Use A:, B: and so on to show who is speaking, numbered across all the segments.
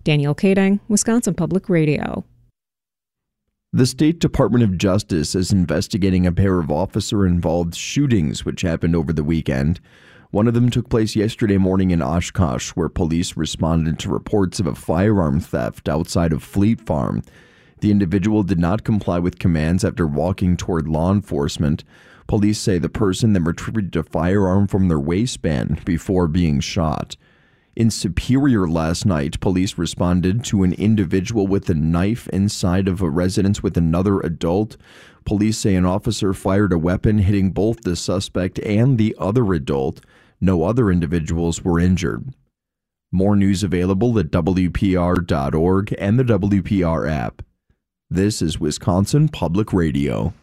A: Danielle Kading, Wisconsin Public Radio.
B: The State Department of Justice is investigating a pair of officer-involved shootings which happened over the weekend. One of them took place yesterday morning in Oshkosh, where police responded to reports of a firearm theft outside of Fleet Farm. The individual did not comply with commands after walking toward law enforcement. Police say the person then retrieved a firearm from their waistband before being shot. In Superior last night, police responded to an individual with a knife inside of a residence with another adult. Police say an officer fired a weapon, hitting both the suspect and the other adult. No other individuals were injured. More news available at WPR.org and the WPR app. This is Wisconsin Public Radio.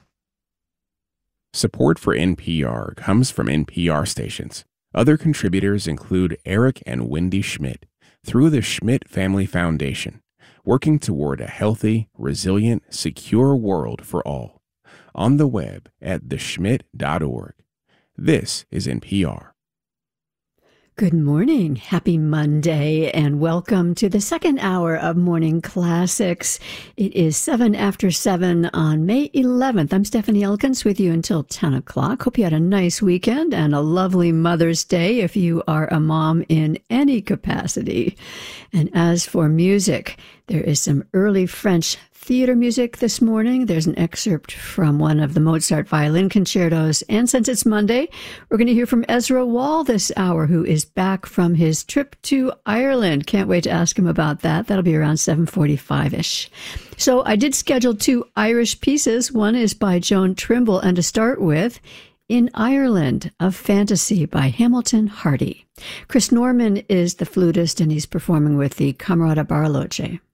C: Support for NPR comes from NPR stations. Other contributors include Eric and Wendy Schmidt through the Schmidt Family Foundation, working toward a healthy, resilient, secure world for all. On the web at theschmidt.org. This is NPR.
D: Good morning. Happy Monday, and welcome to the second hour of Morning Classics. It is 7 after 7 on May 11th. I'm Stephanie Elkins with you until 10 o'clock. Hope you had a nice weekend and a lovely Mother's Day if you are a mom in any capacity. And as for music, there is some early French theater music this morning. There's an excerpt from one of the Mozart violin concertos. And since it's Monday, we're going to hear from Ezra Wall this hour, who is back from his trip to Ireland. Can't wait to ask him about that. That'll be around 7:45-ish. So I did schedule two Irish pieces. One is by Joan Trimble, and to start with, In Ireland, a Fantasy by Hamilton Hardy. Chris Norman is the flutist, and he's performing with the Camerata Bariloche.